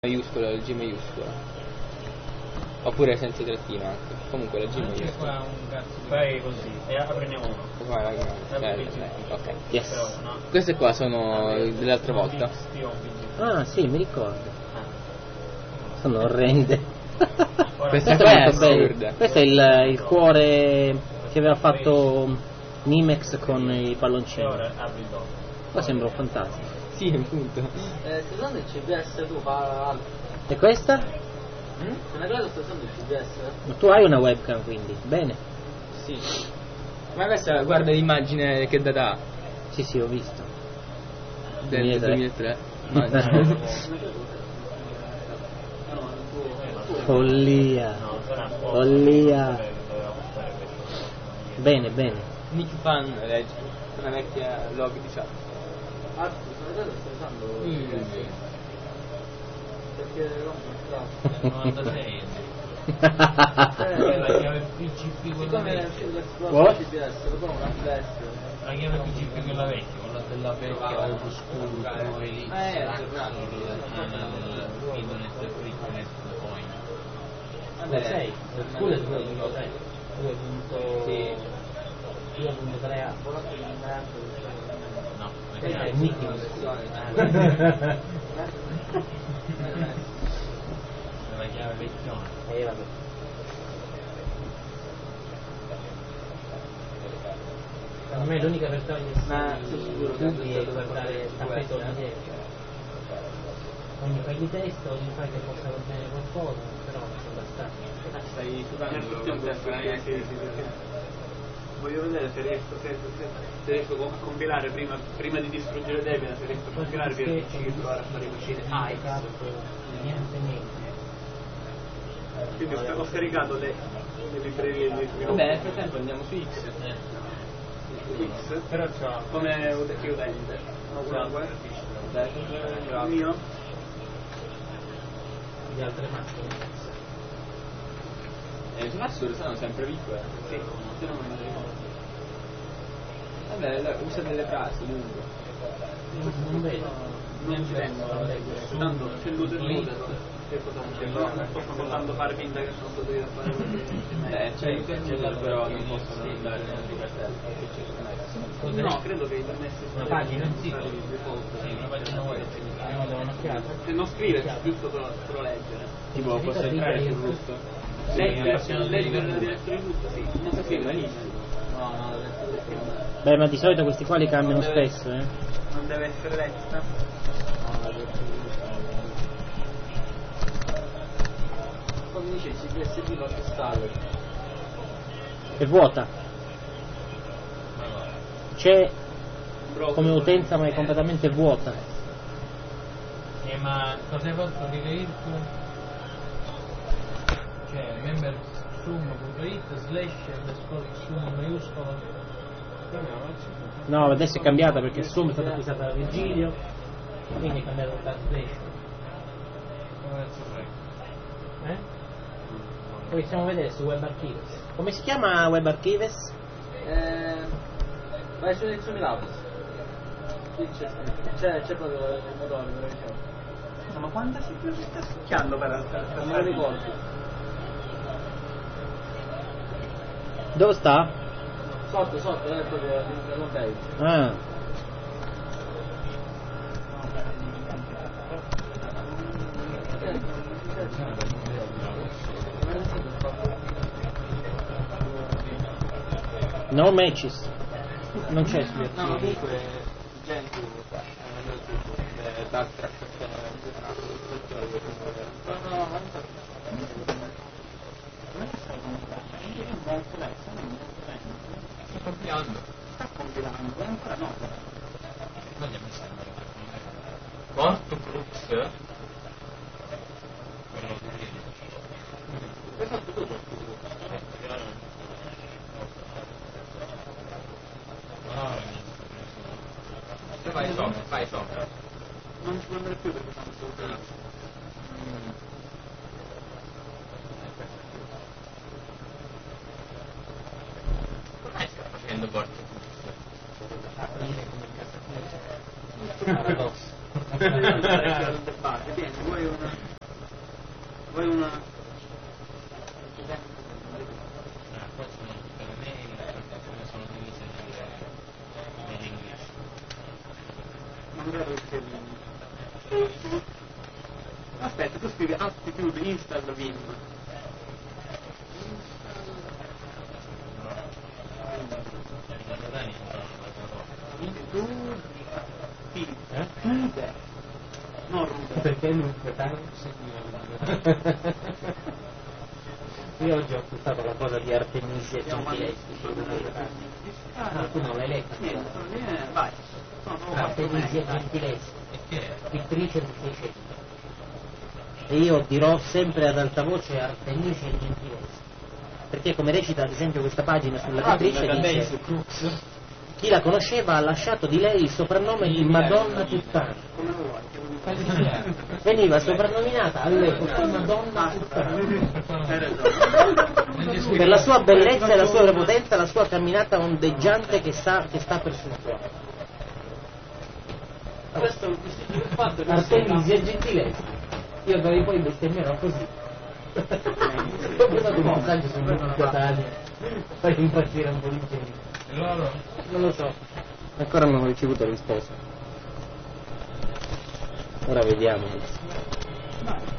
maiuscola, il G maiuscola. Oppure senza trattino anche. Comunque la G maiuscola. Qua un cazzo di... Fai così, e aprine uno. Ok. Yes. Queste qua sono dell'altra volta. Ah sì, mi ricordo. Sono orrende. Questa qua è assurda. Questo è il cuore che aveva fatto Nimex con i palloncini. Qua sembra un fantastico. Sì, appunto. Stai usando il CBS tu, fa altro. E questa? Nella classe stai usando il CBS? Ma tu hai una webcam quindi, bene. Sì. Ma questa guarda l'immagine che data. Sì sì, ho visto. Del 2003. Follia. Follia. Bene, bene. Nick Fan legge una vecchia log di chat. Ah, stai usando il CBS? Perché no, 96. La chiave PGP quella vecchia. Siccome CBS, lo trovo una flash. La chiave PGP quella vecchia, quella della vecchia old school, come lì. Internet Freaknet Point. Vabbè, 6. Scusa, 2.6. 2.3. No, È Nicky. la chiave vecchiona. Vabbè. A me l'unica per togliersi i tubi è guardare tappeto da dietro. Ogni fai di testa, ogni fai che possa contenere qualcosa, però non sono abbastanza. Stai voglio vedere se riesco a compilare prima di distruggere Debian, se riesco a compilare PHP e provare a fare uscire AX. Quindi ho scaricato le librerie di sviluppo. Vabbè, nel frattempo andiamo su X. X, Però c'ho come utente. Comunque, il mio. Di altre macchine. Le password sono sempre piccole. Sì, se no non me le ricordo. Vabbè, usa delle frasi lunghe. Non vedo. Non ci tengo a leggere. Tanto c'è l'user che cosa non c'è? Posso soltanto fare finta che sono stato io a fare C'è il cancellato, però non possono andare nelle cartelle. No, credo che i permessi Una pagina, un sito. una pagina web. Se non scrive, giusto per leggere. Tipo, posso entrare sul root? Leggere la direzione giusta, sì. Non si scrive malissimo. No, Beh, ma di solito questi qua li cambiano spesso, Non deve essere letta. come dice il CPSD non si installa. È vuota. C'è come utenza ma è completamente vuota. Ma cosa hai fatto di virtu? Cioè membersum.it/sum maiuscolo. No, adesso è cambiata perché Sum è stata acquistata da Virgilio, quindi è cambiato il translation. Poi possiamo vedere su Web Archives. Come si chiama Web Archives? Vai su Nexo Milabus. Qui c'è proprio il motore, me lo ricordo. Ma quante CPU si sta succhiando per Non me lo ricordo. Dove sta? Sotto, è proprio il page. Ah. No matches. Non c'è No, comunque, gente, backtrack sta compilando, ancora no. Quanto Brooks? Hai fatto tutto? Vai sopra. Non poi una... Forse per me come sono divise nell'inglese. Non vedo che... Aspetta, tu scrivi Attitude install Vim. Non rude. Perché non io oggi ho acquistato la cosa di Artemisia Gentileschi. Tu non l'hai letta? Vai. Artemisia Gentileschi, pittrice di 600. E io dirò sempre ad alta voce Artemisia Gentileschi. Perché come recita ad esempio questa pagina sulla pittrice dice: chi la conosceva ha lasciato di lei il soprannome di Madonna Puttana. Veniva soprannominata all'epoca Madonna Puttana per la sua bellezza e la sua prepotenza, la sua camminata ondeggiante che sta per fluttuare. Questo fatto Artemisia Gentileschi. Io da poi bestemmierò così. Ho pensato un messaggio sul mio Catania per impazzire un po' di gente. E loro? Non lo so. Ancora non ho ricevuto risposta. Ora vediamo.